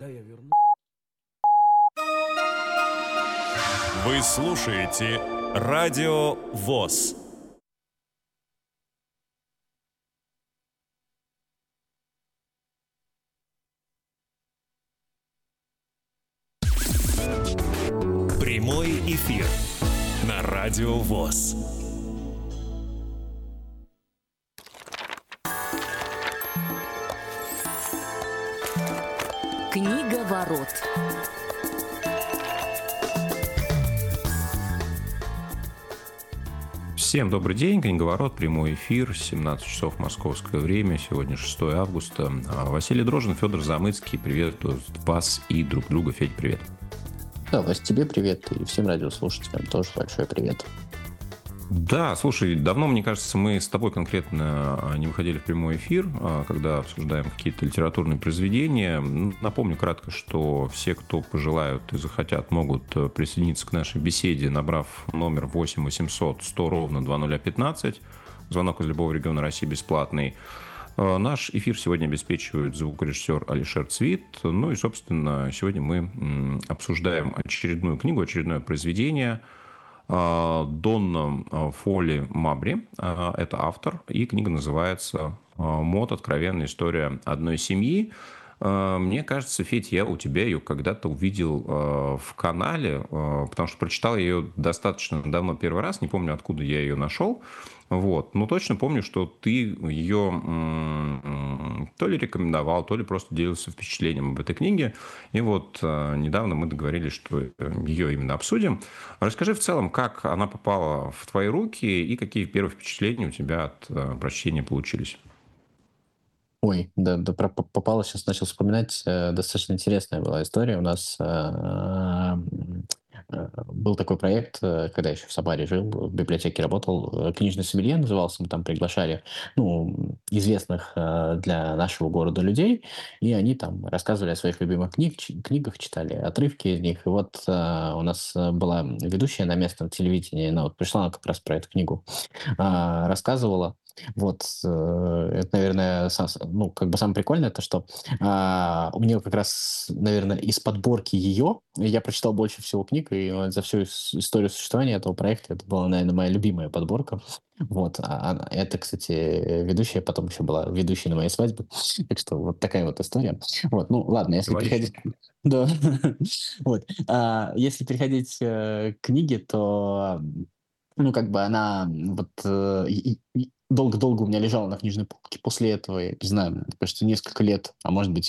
Вы слушаете Радио ВОС. Прямой эфир на Радио ВОС. Книга ворот. Всем добрый день, Книговорот, прямой эфир, 17 часов московское время, сегодня 6 августа. Василий Дрожжин, Федор Замыцкий, приветствую вас и друг друга. Федь, привет. Да, Вась, тебе привет, и всем радиослушателям тоже большой привет. Да, слушай, давно, мне кажется, мы с тобой конкретно не выходили в прямой эфир, когда обсуждаем какие-то литературные произведения. Напомню кратко, что все, кто пожелают и захотят, могут присоединиться к нашей беседе, набрав номер 8 800 100 ровно 2015. Звонок из любого региона России бесплатный. Наш эфир сегодня обеспечивает звукорежиссер Алишер Цвит. Ну и, собственно, сегодня мы обсуждаем очередную книгу, очередное произведение Донна Фолли Мабри. Это автор, и книга называется «Мод. Откровенная история одной семьи». Мне кажется, Федь, я у тебя ее когда-то увидел в канале, потому что прочитал ее достаточно давно первый раз, не помню, откуда я ее нашел. Вот. Но точно помню, что ты ее то ли рекомендовал, то ли просто делился впечатлением об этой книге. И вот недавно мы договорились, что ее именно обсудим. Расскажи в целом, как она попала в твои руки и какие первые впечатления у тебя от прочтения получились. Ой, да, попало, сейчас начал вспоминать, достаточно интересная была история. У нас был такой проект, когда я еще в Самаре жил, в библиотеке работал, «Книжный сомелье» назывался, мы там приглашали, известных для нашего города людей, и они там рассказывали о своих любимых книгах, читали отрывки из них. И вот у нас была ведущая на местном телевидении, она вот пришла, она как раз про эту книгу рассказывала. Вот, это, наверное, как бы самое прикольное, то, что у нее как раз, наверное, из подборки ее я прочитал больше всего книг, и за всю историю существования этого проекта это была, наверное, моя любимая подборка. Вот, это, кстати, ведущая потом еще была ведущей на моей свадьбе, так что вот такая вот история. Вот, ну ладно, если переходить... Да, вот, если переходить к книге, то как бы она вот долго-долго у меня лежала на книжной полке. После этого, я не знаю, кажется, несколько лет, а может быть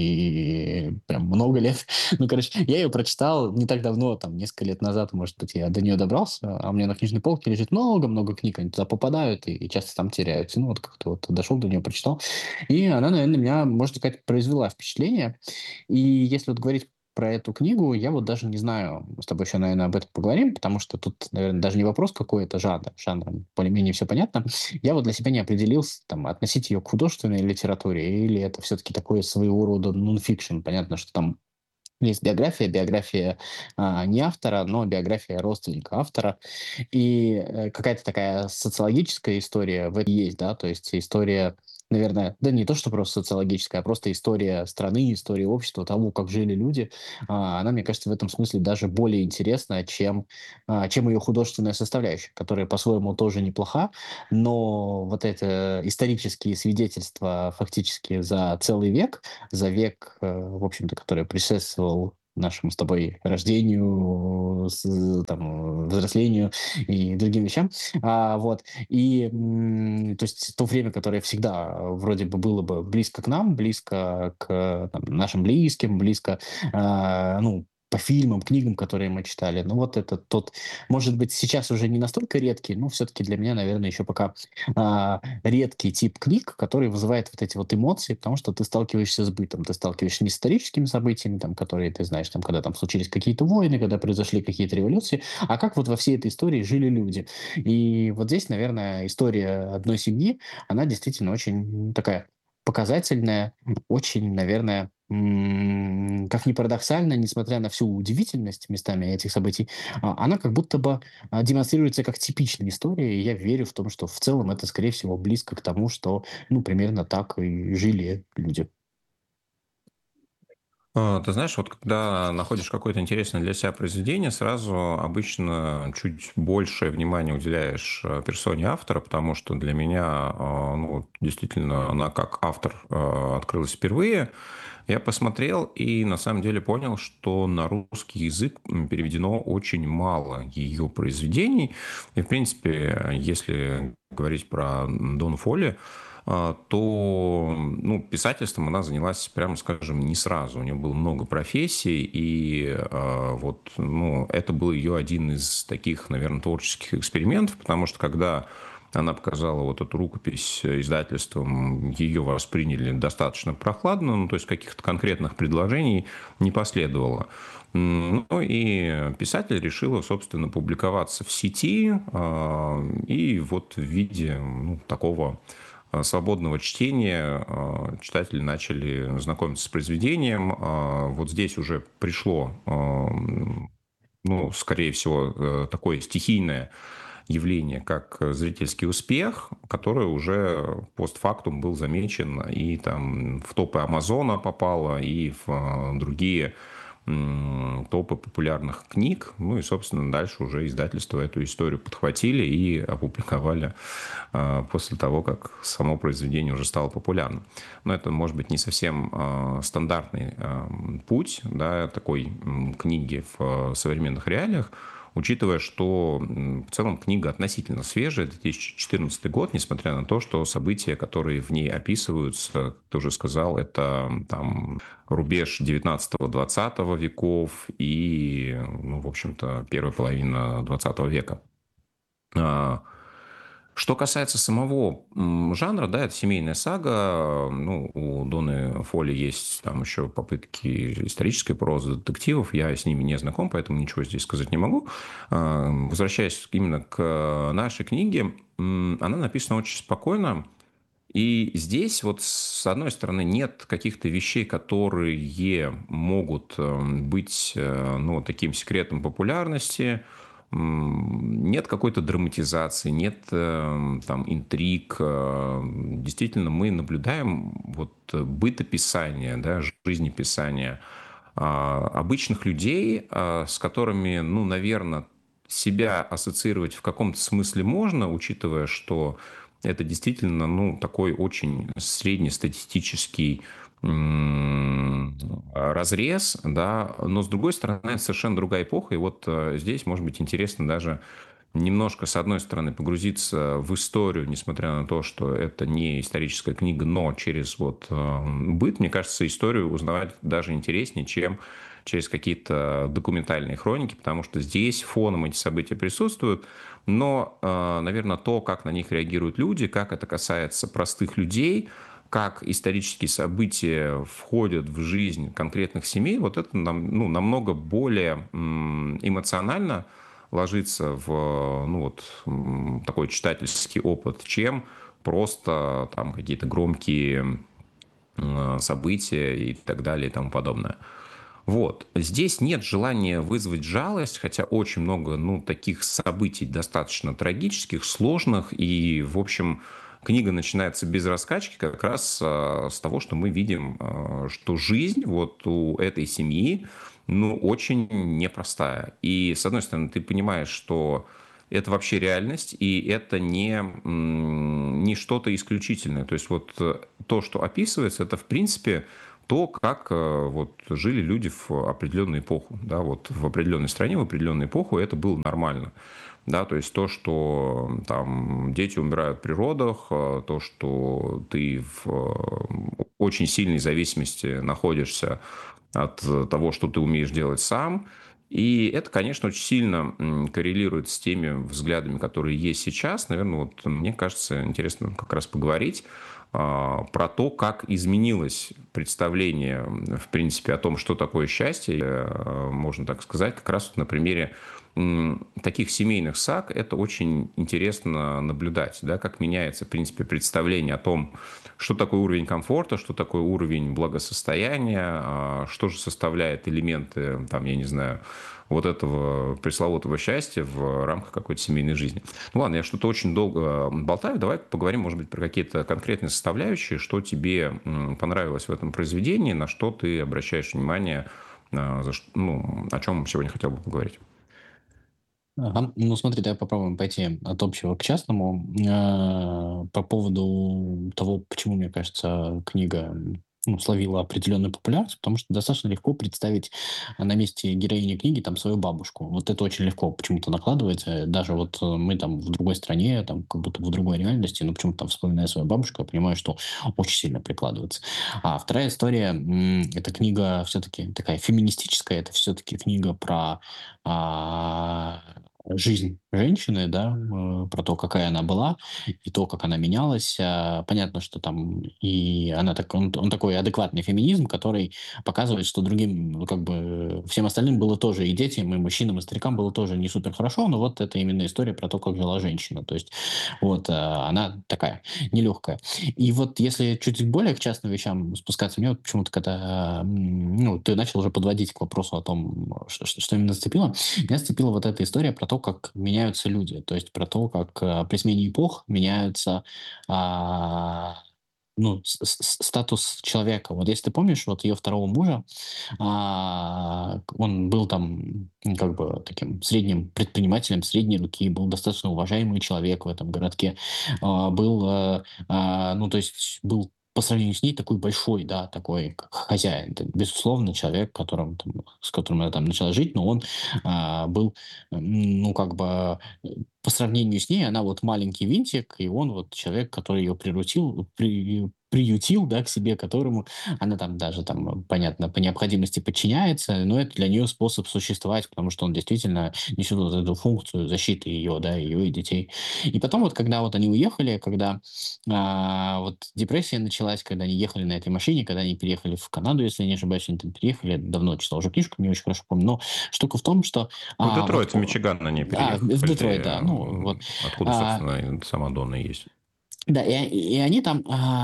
и прям много лет. Ну, короче, я ее прочитал не так давно, там, несколько лет назад, может быть, я до нее добрался, а у меня на книжной полке лежит много-много книг, они туда попадают и часто там теряются. Ну, вот как-то вот дошел до нее, прочитал. И она, наверное, на меня, можно сказать, произвела впечатление. И если вот говорить про эту книгу, я вот даже не знаю, мы с тобой еще, наверное, об этом поговорим, потому что тут, наверное, даже не вопрос, какой это жанр. Жанром более-менее все понятно. Я вот для себя не определился, там, относить ее к художественной литературе или это все-таки такое своего рода нонфикшн. Понятно, что там есть биография не автора, но биография родственника автора. И какая-то такая социологическая история в этом есть, да, то есть история, наверное, да не то, что просто социологическая, а просто история страны, история общества, того, как жили люди. Она, мне кажется, в этом смысле даже более интересна, чем ее художественная составляющая, которая по-своему тоже неплоха, но вот это исторические свидетельства фактически за век, в общем-то, который предшествовал нашему с тобой рождению, взрослению и другим вещам. Вот. И, то есть, то время, которое всегда вроде бы было бы близко к нам, близко к нашим близким, близко, по фильмам, книгам, которые мы читали. Ну, вот это тот, может быть, сейчас уже не настолько редкий, но все-таки для меня, наверное, еще пока редкий тип книг, который вызывает вот эти вот эмоции, потому что ты сталкиваешься с бытом, ты сталкиваешься не с историческими событиями, там, которые ты знаешь, там, когда там случились какие-то войны, когда произошли какие-то революции, а как вот во всей этой истории жили люди. И вот здесь, наверное, история одной семьи, она действительно очень такая показательная, очень, наверное, как ни парадоксально, несмотря на всю удивительность местами этих событий, она как будто бы демонстрируется как типичная история, и я верю в том, что в целом это, скорее всего, близко к тому, что, примерно так и жили люди. Ты знаешь, вот когда находишь какое-то интересное для себя произведение, сразу обычно чуть большее внимание уделяешь персоне автора, потому что для меня, ну, вот действительно, она как автор открылась впервые. Я посмотрел и на самом деле понял, что на русский язык переведено очень мало ее произведений. И, в принципе, если говорить про Дон Фолли, то ну, писательством она занялась, прямо скажем, не сразу. У нее было много профессий, и вот, ну, это был ее один из таких, наверное, творческих экспериментов, потому что когда она показала вот эту рукопись издательством, ее восприняли достаточно прохладно, ну, то есть каких-то конкретных предложений не последовало. Ну и писатель решила, собственно, публиковаться в сети, и вот в виде ну, такого свободного чтения читатели начали знакомиться с произведением. Вот здесь уже пришло, ну, скорее всего, такое стихийное явление, как зрительский успех, который уже постфактум был замечен и там в топы Амазона попало, и в другие топы популярных книг. Ну и, собственно, дальше уже издательства эту историю подхватили и опубликовали после того, как само произведение уже стало популярным. Но это, может быть, не совсем стандартный путь, да, такой книги в современных реалиях, учитывая, что в целом книга относительно свежая, 2014 год, несмотря на то, что события, которые в ней описываются, как ты уже сказал, это там рубеж 19-20 веков и, ну, в общем-то, первая половина 20 века. Что касается самого жанра, да, это семейная сага. Ну, у Доны Фолли есть там еще попытки исторической прозы, детективов. Я с ними не знаком, поэтому ничего здесь сказать не могу. Возвращаясь именно к нашей книге, она написана очень спокойно. И здесь вот с одной стороны нет каких-то вещей, которые могут быть ну, таким секретом популярности, нет какой-то драматизации, нет там интриг. Действительно, мы наблюдаем вот бытописание, да, жизнеписание обычных людей, с которыми, ну, наверное, себя ассоциировать в каком-то смысле можно, учитывая, что это действительно, ну, такой очень среднестатистический разрез, да, но с другой стороны, это совершенно другая эпоха, и вот здесь, может быть, интересно даже немножко, с одной стороны, погрузиться в историю, несмотря на то, что это не историческая книга, но через вот быт, мне кажется, историю узнавать даже интереснее, чем через какие-то документальные хроники, потому что здесь фоном эти события присутствуют, но, наверное, то, как на них реагируют люди, как это касается простых людей, как исторические события входят в жизнь конкретных семей, вот это ну, намного более эмоционально ложится в ну, вот, такой читательский опыт, чем просто там какие-то громкие события и так далее и тому подобное. Вот. Здесь нет желания вызвать жалость, хотя очень много ну, таких событий достаточно трагических, сложных, и, в общем, книга начинается без раскачки как раз с того, что мы видим, что жизнь вот у этой семьи ну, очень непростая. И, с одной стороны, ты понимаешь, что это вообще реальность, и это не что-то исключительное. То есть вот то, что описывается, это, в принципе, то, как вот жили люди в определенную эпоху. Да, вот в определенной стране, в определенную эпоху это было нормально. Да, то есть то, что там дети умирают при родах, то, что ты в очень сильной зависимости находишься от того, что ты умеешь делать сам. И это, конечно, очень сильно коррелирует с теми взглядами, которые есть сейчас. Наверное, вот мне кажется, интересно как раз поговорить про то, как изменилось представление, в принципе, о том, что такое счастье, можно так сказать, как раз на примере таких семейных саг это очень интересно наблюдать, да, как меняется, в принципе, представление о том, что такое уровень комфорта, что такое уровень благосостояния, что же составляет элементы, там, я не знаю, вот этого пресловутого счастья в рамках какой-то семейной жизни. Ну ладно, я что-то очень долго болтаю, давай поговорим, может быть, про какие-то конкретные составляющие, что тебе понравилось в этом произведении, на что ты обращаешь внимание, ну, о чем сегодня хотел бы поговорить. Ага. Ну, смотри, давай попробуем пойти от общего к частному. По поводу того, почему, мне кажется, книга ну, словила определенную популярность, потому что достаточно легко представить на месте героини книги там свою бабушку. Вот это очень легко почему-то накладывается. Даже вот мы там в другой стране, там как будто в другой реальности, но почему-то там вспоминая свою бабушку, я понимаю, что очень сильно прикладывается. А вторая история, это книга все-таки такая феминистическая, это все-таки книга про а, жизнь женщины, да, про то, какая она была, и то, как она менялась. Понятно, что там и она так, он такой адекватный феминизм, который показывает, что другим, ну, как бы, всем остальным было тоже, и детям, и мужчинам, и старикам было тоже не супер хорошо, но вот это именно история про то, как жила женщина. То есть вот она такая нелегкая. И вот если чуть более к частным вещам спускаться, мне вот почему-то, когда ну, ты начал уже подводить к вопросу о том, что именно зацепило, меня зацепила вот эта история про то, как меняются люди, то есть про то, как при смене эпох меняются а, ну, статус человека. Вот если ты помнишь, вот ее второго мужа, он был там как бы таким средним предпринимателем, средней руки, был достаточно уважаемый человек в этом городке, ну, то есть был по сравнению с ней такой большой, да, такой как хозяин. Это, безусловно, человек, с которым она там начала жить, но он был, ну, как бы по сравнению с ней, она вот маленький винтик, и он вот человек, который ее приютил, да, к себе, которому она там даже там, понятно, по необходимости подчиняется, но это для нее способ существовать, потому что он действительно несет вот эту функцию защиты ее, да, ее и детей. И потом вот, когда вот они уехали, когда вот депрессия началась, когда они ехали на этой машине, когда они переехали в Канаду, если я не ошибаюсь, они там переехали, я давно читал уже книжку, не очень хорошо помню, но штука в том, что В Детройт, вот, в Мичиган они в Детройт, да, переехали, ну вот, откуда, а, собственно, сама Донна есть. да, и они там,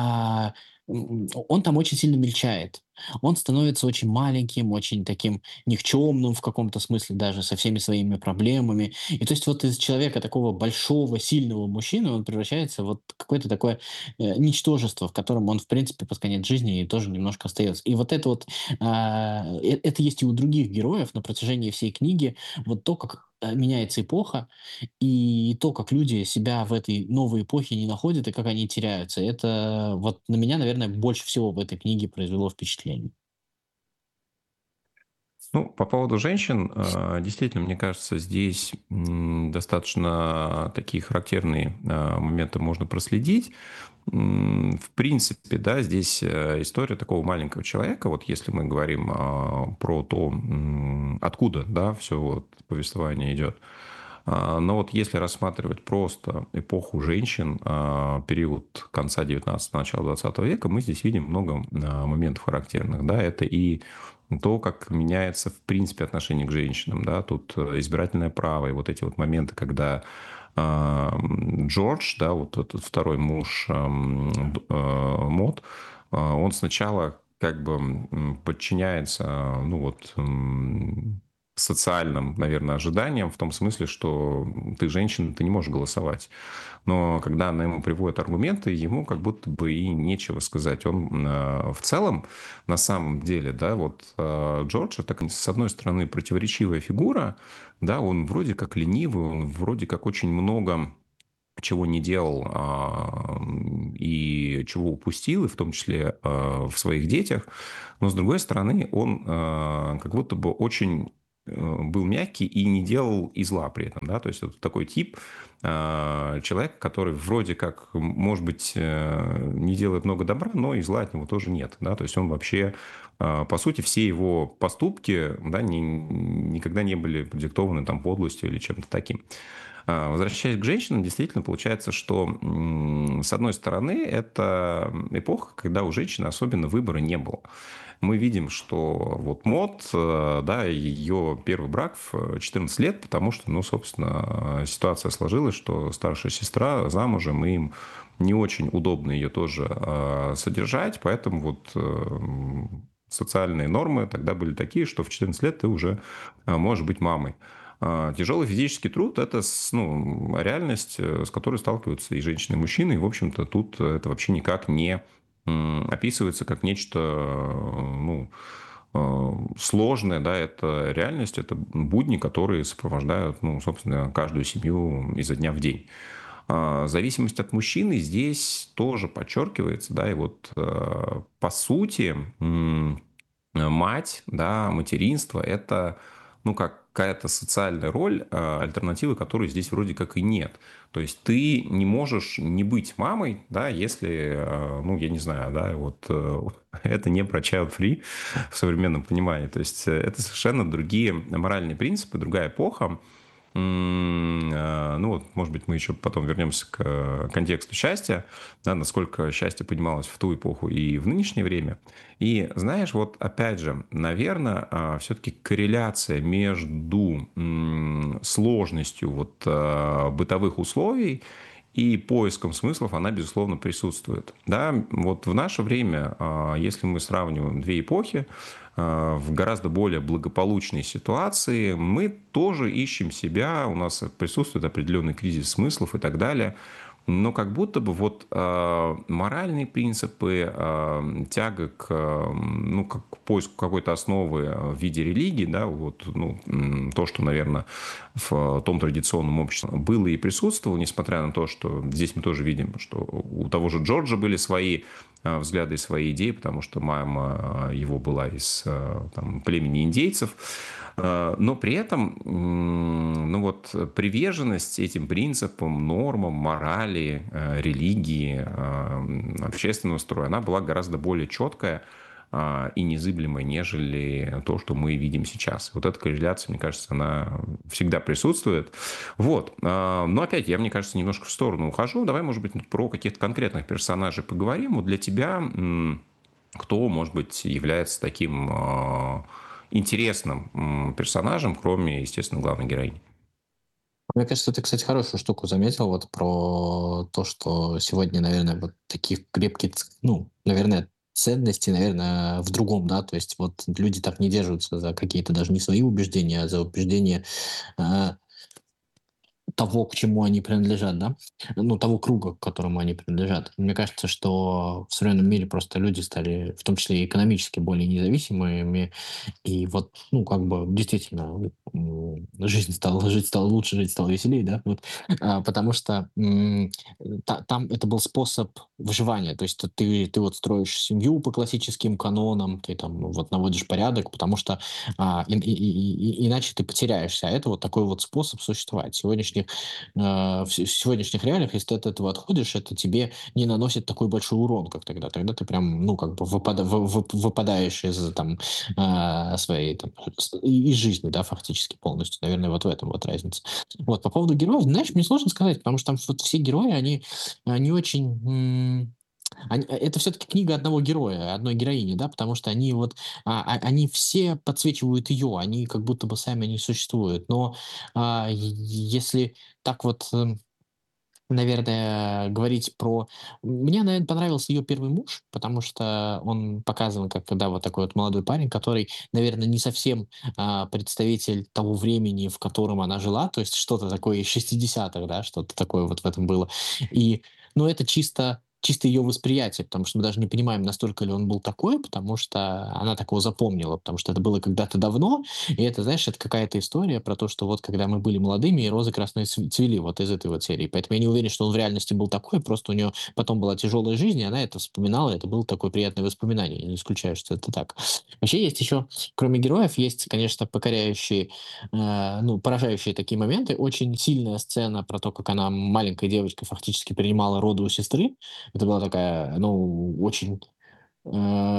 он там очень сильно мельчает. Он становится очень маленьким, очень таким никчемным в каком-то смысле даже, со всеми своими проблемами. И то есть вот из человека такого большого, сильного мужчины он превращается в вот какое-то такое ничтожество, в котором он, в принципе, под конец жизни и тоже немножко остается. И вот это вот, это есть и у других героев на протяжении всей книги, вот то, как меняется эпоха, и то, как люди себя в этой новой эпохе не находят и как они теряются, это вот на меня, наверное, больше всего в этой книге произвело впечатление. Ну, по поводу женщин, действительно, мне кажется, здесь достаточно такие характерные моменты можно проследить. В принципе, да, здесь история такого маленького человека, вот если мы говорим про то, откуда, да, все вот повествование идет. Но вот если рассматривать просто эпоху женщин, период конца 19-го, начала 20 века, мы здесь видим много моментов характерных. Да? Это и то, как меняется, в принципе, отношение к женщинам. Да? Тут избирательное право и вот эти вот моменты, когда Джордж, да, вот этот второй муж Мод, он сначала как бы подчиняется, ну вот, социальным, наверное, ожиданиям, в том смысле, что ты женщина, ты не можешь голосовать. Но когда она ему приводит аргументы, ему как будто бы и нечего сказать. Он в целом, на самом деле, да, вот Джордж, это, с одной стороны, противоречивая фигура, да, он вроде как ленивый, он вроде как очень много чего не делал и чего упустил, и в том числе в своих детях. Но, с другой стороны, он как будто бы очень был мягкий и не делал и зла при этом. Да? То есть, вот такой тип человека, который вроде как, может быть, не делает много добра, но и зла от него тоже нет. Да? То есть, он вообще, по сути, все его поступки, да, никогда не были продиктованы там подлостью или чем-то таким. Возвращаясь к женщинам, действительно получается, что, с одной стороны, это эпоха, когда у женщины особенно выбора не было. Мы видим, что вот Мод, да, ее первый брак в 14 лет, потому что, ну, собственно, ситуация сложилась, что старшая сестра замужем, и им не очень удобно ее тоже содержать, поэтому вот социальные нормы тогда были такие, что в 14 лет ты уже можешь быть мамой. Тяжелый физический труд – это ну, реальность, с которой сталкиваются и женщины, и мужчины. И, в общем-то, тут это вообще никак не описывается как нечто ну, сложное. Да, это реальность, это будни, которые сопровождают, ну, собственно, каждую семью изо дня в день. Зависимость от мужчины здесь тоже подчеркивается. Да, и вот, по сути, мать, да, материнство – это, ну, какая-то социальная роль, альтернативы которой здесь вроде как и нет. То есть ты не можешь не быть мамой, да, если, ну, я не знаю, да, вот это не про child-free в современном понимании. То есть это совершенно другие моральные принципы, другая эпоха. Ну, вот, может быть, мы еще потом вернемся к контексту счастья, да, насколько счастье поднималось в ту эпоху и в нынешнее время. И знаешь, вот опять же, наверное, все-таки корреляция между сложностью вот бытовых условий и поиском смыслов, она, безусловно, присутствует. Да, вот в наше время, если мы сравниваем две эпохи, в гораздо более благополучной ситуации, мы тоже ищем себя, у нас присутствует определенный кризис смыслов и так далее. Но как будто бы вот моральные принципы, тяга к, ну, к поиску какой-то основы в виде религии, да, вот, ну, то, что, наверное, в том традиционном обществе было и присутствовало, несмотря на то, что здесь мы тоже видим, что у того же Джорджа были свои взгляды и свои идеи, потому что мама его была из там, племени индейцев. Но при этом, ну вот, приверженность этим принципам, нормам, морали, религии, общественного строя, она была гораздо более четкая и незыблемая, нежели то, что мы видим сейчас. Вот эта корреляция, мне кажется, она всегда присутствует. Вот. Но опять, я, мне кажется, немножко в сторону ухожу. Давай, может быть, про каких-то конкретных персонажей поговорим. Вот для тебя кто, может быть, является таким интересным персонажем, кроме, естественно, главной героини? Мне кажется, ты, кстати, хорошую штуку заметил вот про то, что сегодня, наверное, вот таких крепких, ну, наверное, ценности, наверное, в другом, да, то есть вот люди так не держатся за какие-то даже не свои убеждения, а за убеждения а, того, к чему они принадлежат, да, ну, того круга, к которому они принадлежат. Мне кажется, что в современном мире просто люди стали, в том числе и экономически, более независимыми, и вот, ну, как бы действительно жить стало лучше, жить стало веселее, да, вот, потому что там это был способ выживания, то есть ты вот строишь семью по классическим канонам, ты там вот наводишь порядок, потому что иначе ты потеряешься, а это вот такой вот способ существовать. В сегодняшних реалиях, если ты от этого отходишь, это тебе не наносит такой большой урон, как тогда. Тогда ты прям, ну, как бы выпадаешь из там своей там, из жизни, да, фактически полностью. Наверное, вот в этом вот разница. Вот, по поводу героев, знаешь, мне сложно сказать, потому что там вот все герои, они очень... это все-таки книга одного героя, одной героини, да, потому что они вот, они все подсвечивают ее, они как будто бы сами не существуют. Но если так вот наверное, говорить про... Мне, наверное, понравился ее первый муж, потому что он показан как, да, вот такой вот молодой парень, который, наверное, не совсем представитель того времени, в котором она жила, то есть что-то такое из 60-х, да, что-то такое вот в этом было. И, ну, это чисто ее восприятие, потому что мы даже не понимаем, настолько ли он был такой, потому что она такого запомнила, потому что это было когда-то давно, и это, знаешь, это какая-то история про то, что вот когда мы были молодыми, и розы красные цвели, вот из этой вот серии. Поэтому я не уверен, что он в реальности был такой, просто у нее потом была тяжелая жизнь, и она это вспоминала, и это было такое приятное воспоминание. Я не исключаю, что это так. Вообще есть еще, кроме героев, есть, конечно, покоряющие, ну, поражающие такие моменты. Очень сильная сцена про то, как она маленькой девочкой фактически принимала роды у сестры. Это была такая, ну, очень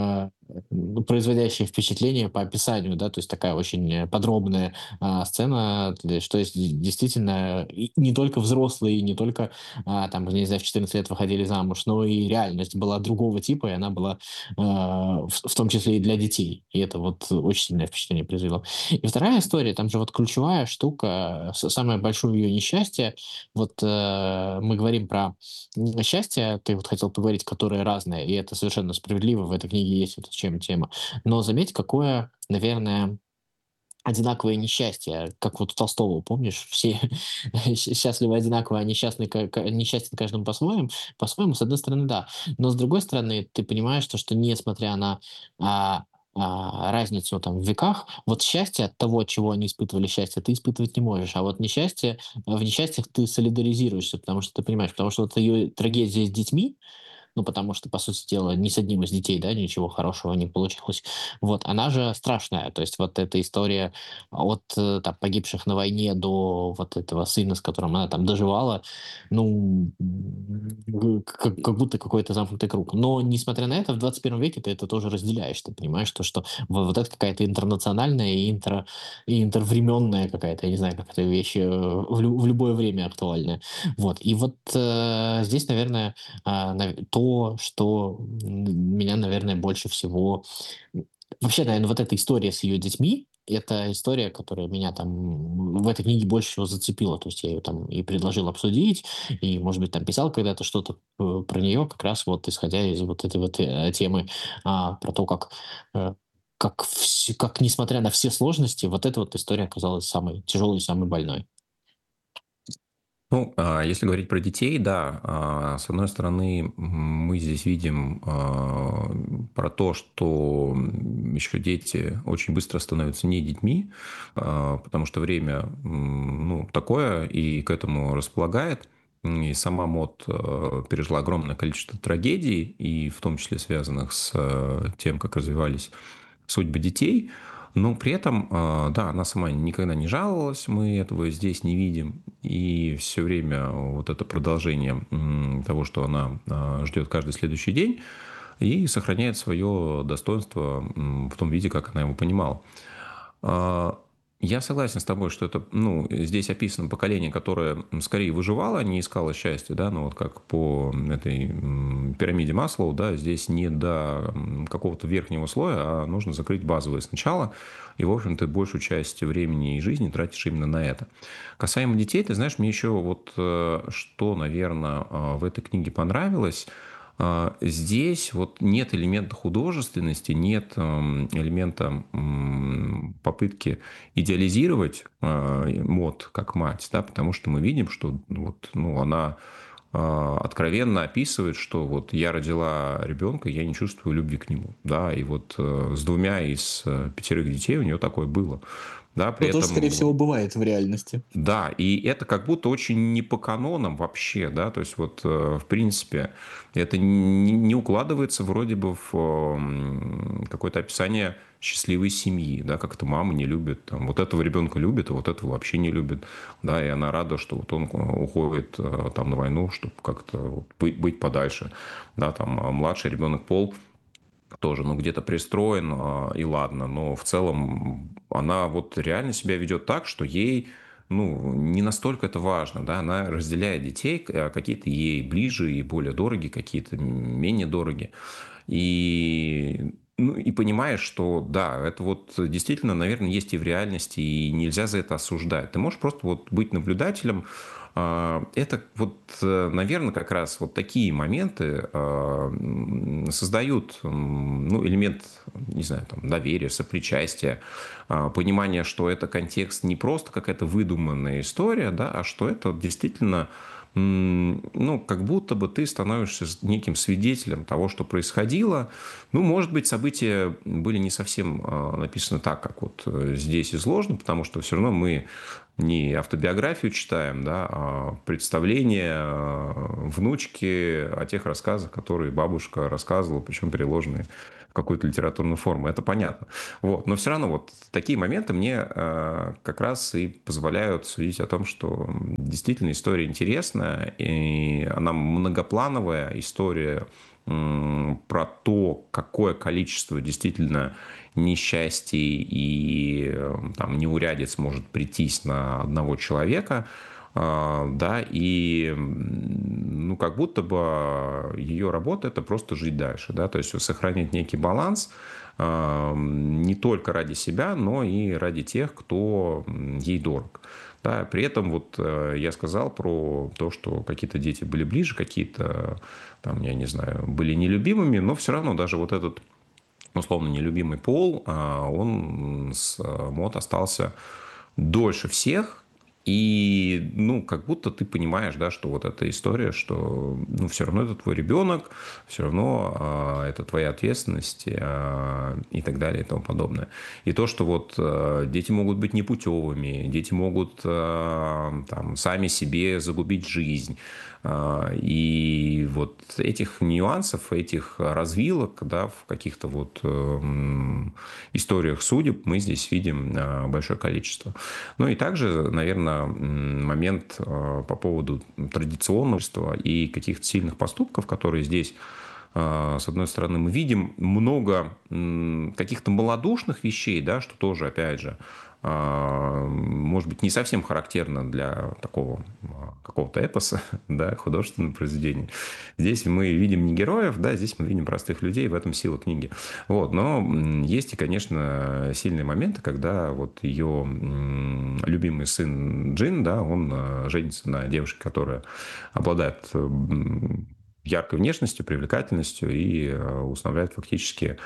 производящее впечатление по описанию, да, то есть такая очень подробная сцена, что есть действительно и не только взрослые, не только там, не знаю, в 14 лет выходили замуж, но и реальность была другого типа, и она была в том числе и для детей. И это вот очень сильное впечатление произвело. И вторая история, там же вот ключевая штука, самое большое ее несчастье, вот мы говорим про счастье, ты вот хотел поговорить, которое разное, и это совершенно справедливо, в этой книге есть вот чем тема. Но заметь, какое, наверное, одинаковое несчастье, как вот у Толстого, помнишь, все счастливы одинаково, а несчастный, несчастен каждому по-своему, с одной стороны, да. Но с другой стороны, ты понимаешь, то, что несмотря на а, разницу там в веках, вот счастье от того, от чего они испытывали счастье, ты испытывать не можешь. А вот несчастье, в несчастьях ты солидаризируешься, потому что ты понимаешь, потому что вот ее трагедия с детьми, ну, потому что, по сути дела, ни с одним из детей, да, ничего хорошего не получилось. Вот, она же страшная. То есть вот эта история от там, погибших на войне до вот этого сына, с которым она там доживала, ну, как будто какой-то замкнутый круг. Но, несмотря на это, в 21 веке ты это тоже разделяешь. Ты понимаешь, то, что вот это какая-то интернациональная и интервременная какая-то, я не знаю, как это вещь в любое время актуальная. Вот. И вот здесь, наверное, то, что меня, наверное, больше всего... Вообще, наверное, вот эта история с ее детьми, это история, которая меня там в этой книге больше всего зацепила. То есть я ее там и предложил обсудить, и, может быть, там писал когда-то что-то про нее, как раз вот исходя из вот этой вот темы про то, как, несмотря на все сложности, вот эта вот история оказалась самой тяжелой и самой больной. Ну, если говорить про детей, да, с одной стороны, мы здесь видим про то, что еще дети очень быстро становятся не детьми, потому что время, ну, такое и к этому располагает. И сама МОД пережила огромное количество трагедий, и в том числе связанных с тем, как развивались судьбы детей. Но при этом, да, она сама никогда не жаловалась, мы этого здесь не видим. И все время вот это продолжение того, что она ждет каждый следующий день и сохраняет свое достоинство в том виде, как она его понимала. А, Я согласен с тобой, что это, ну, здесь описано поколение, которое скорее выживало, а не искало счастья, да, ну вот как по этой пирамиде Маслоу, да, здесь не до какого-то верхнего слоя, а нужно закрыть базовое сначала, и, в общем, ты большую часть времени и жизни тратишь именно на это. Касаемо детей, ты знаешь, мне еще вот что, наверное, в этой книге понравилось. Здесь вот нет элемента художественности, нет элемента попытки идеализировать МОД как мать, да, потому что мы видим, что вот, ну, она откровенно описывает, что вот я родила ребенка, я не чувствую любви к нему, да, и вот с 2 из 5 детей у нее такое было, да, при Что тоже, скорее этом всего, бывает в реальности. да, и это как будто очень не по канонам вообще, да, то есть вот в принципе это не укладывается вроде бы в какое-то описание счастливой семьи, да, как-то мама не любит, там, вот этого ребенка любит, а вот этого вообще не любит, да, и она рада, что вот он уходит там на войну, чтобы как-то вот быть подальше, да, там младший ребенок Пол тоже, ну, где-то пристроен, и ладно, но в целом она вот реально себя ведет так, что ей, ну, не настолько это важно, да, она разделяет детей, какие-то ей ближе и более дороги, какие-то менее дороги, и, ну, и понимаешь, что да, это вот действительно, наверное, есть и в реальности, и нельзя за это осуждать. Ты можешь просто вот быть наблюдателем. Это вот, наверное, как раз вот такие моменты создают, ну, элемент, не знаю, там, доверия, сопричастия, понимания, что это контекст не просто какая-то выдуманная история, да, а что это действительно, ну, как будто бы ты становишься неким свидетелем того, что происходило. Ну, может быть, события были не совсем написаны так, как вот здесь изложено, потому что все равно мы не автобиографию читаем, да, а представление внучки о тех рассказах, которые бабушка рассказывала, причем переложенные в какую-то литературную форму. Это понятно. Вот. Но все равно вот такие моменты мне как раз и позволяют судить о том, что действительно история интересная, и она многоплановая история, про то, какое количество действительно несчастий и там, неурядиц может прийтись на одного человека, да, и ну, как будто бы ее работа — это просто жить дальше, да, то есть сохранить некий баланс не только ради себя, но и ради тех, кто ей дорог. Да, при этом вот я сказал про то, что какие-то дети были ближе, какие-то, там, я не знаю, были нелюбимыми, но все равно даже вот этот условно нелюбимый пол, он с МОД остался дольше всех. И, ну, как будто ты понимаешь, да, что вот эта история, что, ну, все равно это твой ребенок, все равно это твоя ответственность и так далее и тому подобное. И то, что вот дети могут быть непутевыми, дети могут там сами себе загубить жизнь. И вот этих нюансов, этих развилок, да, в каких-то вот историях судеб мы здесь видим большое количество. Ну и также, наверное, момент по поводу традиционного и каких-то сильных поступков, которые здесь, с одной стороны, мы видим много каких-то малодушных вещей, да, что тоже, опять же, может быть, не совсем характерно для такого какого-то эпоса, да, художественного произведения. Здесь мы видим не героев, да, здесь мы видим простых людей, в этом сила книги. Вот, но есть и, конечно, сильные моменты, когда вот ее любимый сын Джин, да, он женится на девушке, которая обладает яркой внешностью, привлекательностью и усыновляет фактически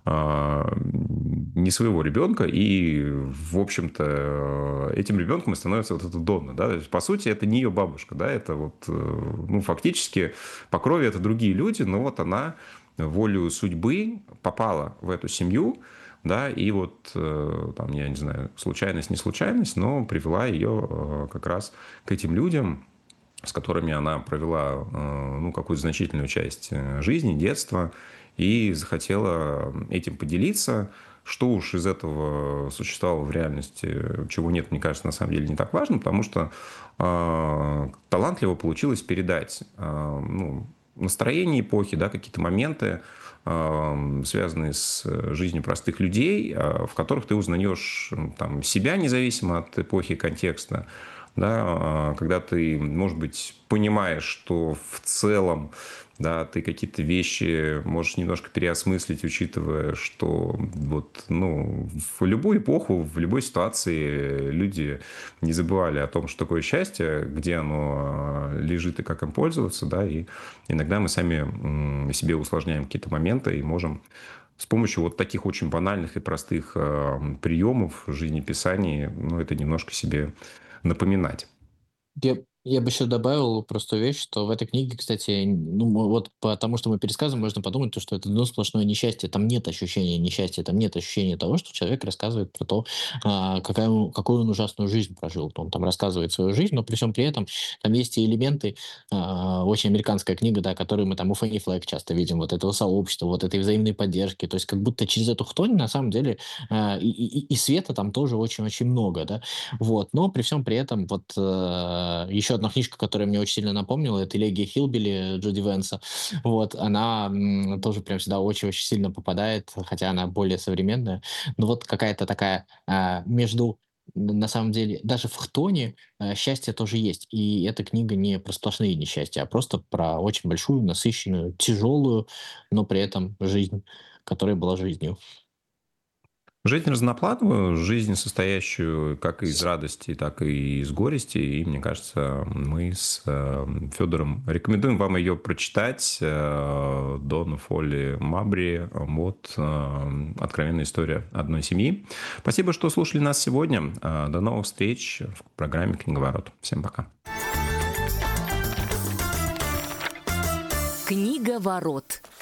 не своего ребенка, и, в общем-то, этим ребенком и становится вот эта Донна, да, то есть, по сути, это не ее бабушка, да, это вот, ну, фактически по крови это другие люди, но вот она волею судьбы попала в эту семью, да, и вот, там, я не знаю, случайность, не случайность, но привела ее как раз к этим людям, с которыми она провела, ну, какую-то значительную часть жизни, детства, и захотела этим поделиться. Что уж из этого существовало в реальности, чего нет, мне кажется, на самом деле не так важно, потому что талантливо получилось передать ну, настроение эпохи, да, какие-то моменты, связанные с жизнью простых людей, в которых ты узнаешь там, себя независимо от эпохи и контекста, да, когда ты, может быть, понимаешь, что в целом, да, ты какие-то вещи можешь немножко переосмыслить, учитывая, что вот, ну, в любую эпоху, в любой ситуации люди не забывали о том, что такое счастье, где оно лежит и как им пользоваться, да, и иногда мы сами себе усложняем какие-то моменты и можем с помощью вот таких очень банальных и простых приемов жизнеписания, ну, это немножко себе напоминать. Я бы еще добавил простую вещь, что в этой книге, кстати, ну, вот потому что мы пересказываем, можно подумать, то, что это одно сплошное несчастье. Там нет ощущения несчастья, там нет ощущения того, что человек рассказывает про то, какую он ужасную жизнь прожил. Он там рассказывает свою жизнь, но при всем при этом там есть и элементы, очень американская книга, да, которую мы там у Фэнни Флэг часто видим, вот этого сообщества, вот этой взаимной поддержки. То есть как будто через эту хтонь на самом деле и света там тоже очень-очень много, да. Вот. Но при всем при этом вот еще одна книжка, которая мне очень сильно напомнила, это «Элегия Хилбили» Джуди Венса. Вот. Она тоже прям всегда очень-очень сильно попадает, хотя она более современная. Но вот какая-то такая между на самом деле, даже в хтоне счастье тоже есть. И эта книга не про сплошные несчастья, а просто про очень большую, насыщенную, тяжелую, но при этом жизнь, которая была жизнью. Жизнь разноплановую, жизнь, состоящую как из радости, так и из горести. И мне кажется, мы с Федором рекомендуем вам ее прочитать. Дона Фолли Мабри. Вот откровенная история одной семьи. Спасибо, что слушали нас сегодня. До новых встреч в программе «Книговорот». Всем пока. Книговорот.